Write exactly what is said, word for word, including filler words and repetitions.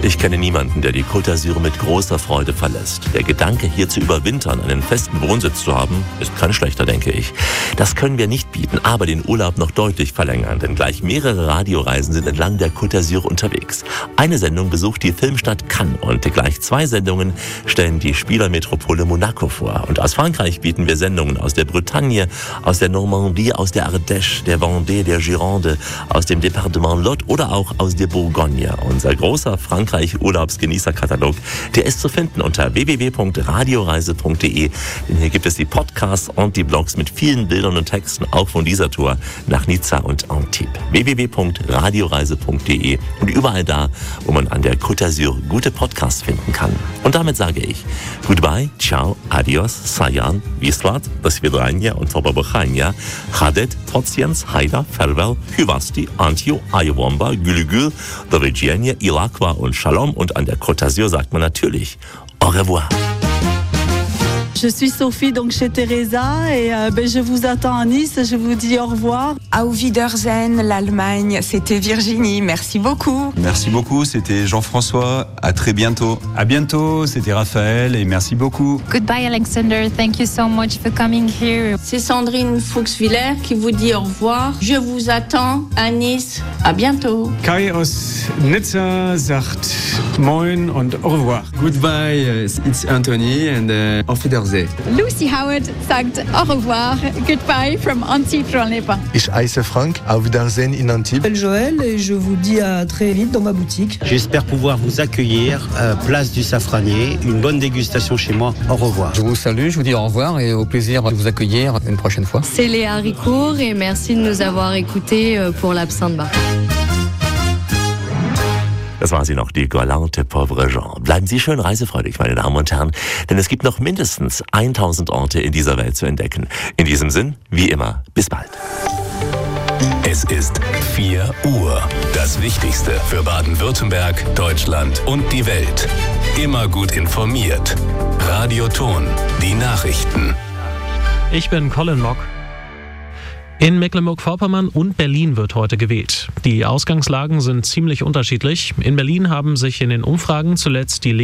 Ich kenne niemanden, der die Côte d'Azur mit großer Freude verlässt. Der Gedanke, hier zu überwintern, einen festen Wohnsitz zu haben, ist kein schlechter, denke ich. Das können wir nicht bieten, aber den Urlaub noch deutlich verlängern, denn gleich mehrere Radioreisen sind entlang der Côte d'Azur unterwegs. Eine Sendung besucht die Filmstadt Cannes und gleich zwei Sendungen stellen die Spielermetropole Monaco vor. Und aus Frankreich bieten wir Sendungen aus der Bretagne, aus der Normandie, aus der Ardèche, der Vendée, der Gironde, aus dem Departement Lot oder auch aus der Bourgogne. Unser großer Frankreich-Urlaubsgenießer-Katalog, der ist zu finden unter w w w punkt radioreise punkt d e. Denn hier gibt es die Podcasts und die Blogs mit vielen Bildern und Texten, auch von dieser Tour nach Nizza und Antibes. w w w punkt radioreise punkt d e und überall da, wo man an der Côte d'Azur gute Podcasts finden kann. Und damit sage ich Goodbye, ciao, adios, sayan, vislat, do svidania und tobabuchania, chadet, tociens, haida, farewell, hyvasti, antio, ayawamba, gülügül, do vidzenia, ilakwa und shalom. Und an der Côte d'Azur sagt man natürlich au revoir. Je suis Sophie, donc chez Teresa, et euh, ben, je vous attends à Nice, je vous dis au revoir. Auf Wiedersehen, l'Allemagne, c'était Virginie, merci beaucoup. Merci beaucoup, c'était Jean-François, à très bientôt. À bientôt, c'était Raphaël, et merci beaucoup. Goodbye Alexander, thank you so much for coming here. C'est Sandrine Fuchswiller qui vous dit au revoir. Je vous attends à Nice, à bientôt. Kai aus Nizza sagt moin und au revoir. Goodbye, it's Anthony and uh, auf Wiedersehen. Lucy Howard sagt au revoir, goodbye from Antibes from Lepan. Ich heiße Frank, auf Wiedersehen in Antibes. Je m'appelle Joël et je vous dis à très vite dans ma boutique. J'espère pouvoir vous accueillir à Place du Safranier. Une bonne dégustation chez moi. Au revoir. Je vous salue, je vous dis au revoir et au plaisir de vous accueillir une prochaine fois. C'est Léa Ricourt et merci de nous avoir écoutés pour l'Absinthe Bar. Das war sie noch, die galante pauvre Jean. Bleiben Sie schön reisefreudig, meine Damen und Herren, denn es gibt noch mindestens tausend Orte in dieser Welt zu entdecken. In diesem Sinn, wie immer, bis bald. Es ist vier Uhr. Das Wichtigste für Baden-Württemberg, Deutschland und die Welt. Immer gut informiert. Radio Thon, die Nachrichten. Ich bin Colin Mock. In Mecklenburg-Vorpommern und Berlin wird heute gewählt. Die Ausgangslagen sind ziemlich unterschiedlich. In Berlin haben sich in den Umfragen zuletzt die